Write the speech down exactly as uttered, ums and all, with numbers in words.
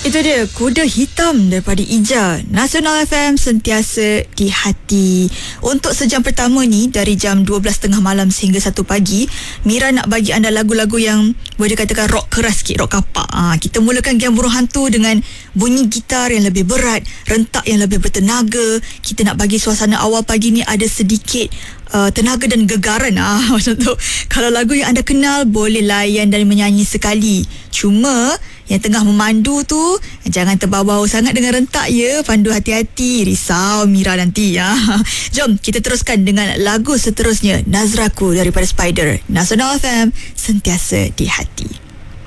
Itu dia Kuda Hitam daripada Ija. Nasional F M, sentiasa di hati. Untuk sejam pertama ni, dari jam dua belas tiga puluh malam sehingga satu pagi, Mira nak bagi anda lagu-lagu yang boleh dikatakan rock keras sikit, rock kapak. ha, Kita mulakan Game Burung Hantu dengan bunyi gitar yang lebih berat, rentak yang lebih bertenaga. Kita nak bagi suasana awal pagi ni ada sedikit Uh, tenaga dan gegaran. ah, Macam tu. Kalau lagu yang anda kenal, boleh layan dan menyanyi sekali. Cuma yang tengah memandu tu, jangan terbawa-bawa sangat dengan rentak ya. Pandu hati-hati, risau Mira nanti ya. Jom kita teruskan dengan lagu seterusnya, Nazraku daripada Spider. Nasional F M, sentiasa di hati.